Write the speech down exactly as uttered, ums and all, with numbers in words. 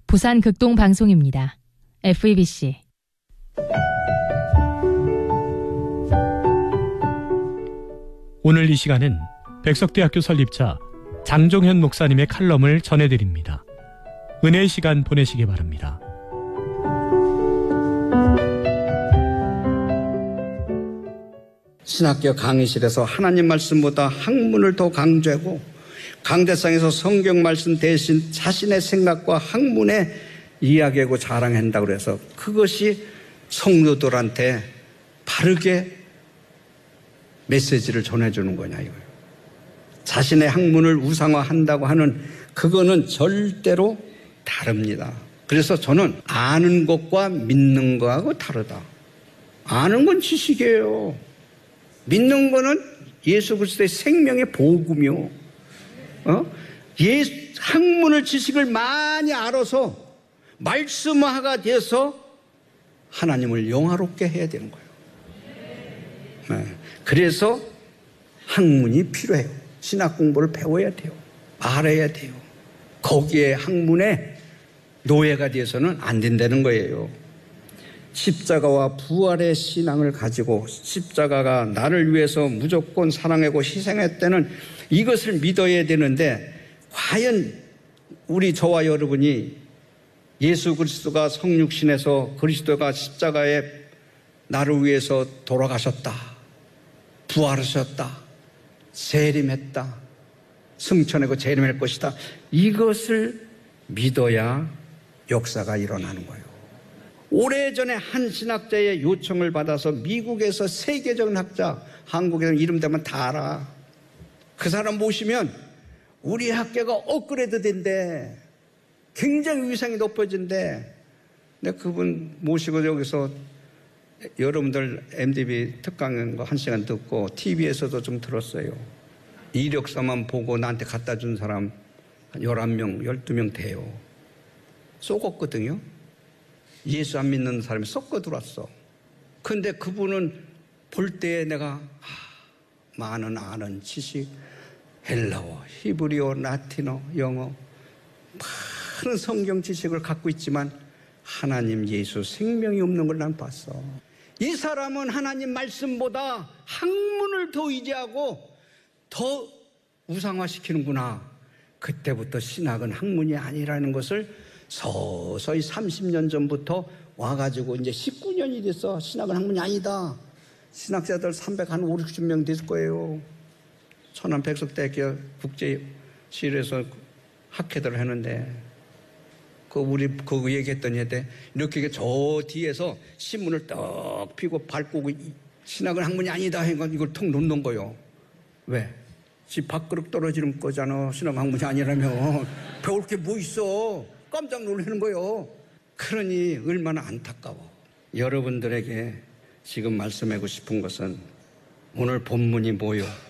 부산 극동방송입니다. 에프이비씨. 오늘 이 시간은 백석대학교 설립자 장종현 목사님의 칼럼을 전해드립니다. 은혜의 시간 보내시기 바랍니다. 신학교 강의실에서 하나님 말씀보다 학문을 더 강조하고 강대상에서 성경 말씀 대신 자신의 생각과 학문에 이야기하고 자랑한다고 그래서 그것이 성도들한테 바르게 메시지를 전해주는 거냐 이거예요. 자신의 학문을 우상화한다고 하는 그거는 절대로 다릅니다. 그래서 저는 아는 것과 믿는 거하고 다르다. 아는 건 지식이에요. 믿는 거는 예수 그리스도의 생명의 복음이요. 어? 예, 학문을 지식을 많이 알아서 말씀화가 돼서 하나님을 영화롭게 해야 되는 거예요. 네. 그래서 학문이 필요해요. 신학 공부를 배워야 돼요. 알아야 돼요. 거기에 학문에 노예가 돼서는 안 된다는 거예요. 십자가와 부활의 신앙을 가지고 십자가가 나를 위해서 무조건 사랑하고 희생했다는 이것을 믿어야 되는데 과연 우리 저와 여러분이 예수 그리스도가 성육신에서 그리스도가 십자가에 나를 위해서 돌아가셨다, 부활하셨다, 재림했다, 승천하고 재림할 것이다, 이것을 믿어야 역사가 일어나는 거예요. 오래전에 한 신학자의 요청을 받아서 미국에서 세계적인 학자, 한국에서 이름 대면 다 알아. 그 사람 모시면 우리 학교가 업그레이드 된대. 굉장히 위상이 높아진대. 근데 그분 모시고 여기서 여러분들 엠디비 특강 한 시간 듣고 티비에서도 좀 들었어요. 이력서만 보고 나한테 갖다 준 사람 한 열한 명, 열두 명 돼요. 쏘았거든요. 예수 안 믿는 사람이 섞어 들어왔어. 근데 그분은 볼 때 내가 아, 많은 아는 지식, 헬라어, 히브리어, 라틴어, 영어 많은 성경 지식을 갖고 있지만 하나님 예수 생명이 없는 걸 난 봤어. 이 사람은 하나님 말씀보다 학문을 더 의지하고 더 우상화시키는구나. 그때부터 신학은 학문이 아니라는 것을 서서히 삼십 년 전부터 와가지고 이제 십구 년이 됐어. 신학은 학문이 아니다. 신학자들 삼백오십 명 됐을 거예요. 천안 백석대학교 국제실에서 학회들을 하는데 그 우리 그 얘기했더니 이렇게 저 뒤에서 신문을 떡 피고 밟고 신학은 학문이 아니다 하니까 이걸 턱 놓는 거예요. 왜? 지 밥그릇 떨어지는 거잖아. 신학 학문이 아니라면 배울 게 뭐 있어. 깜짝 놀라는 거예요. 그러니 얼마나 안타까워. 여러분들에게 지금 말씀하고 싶은 것은 오늘 본문이 뭐요?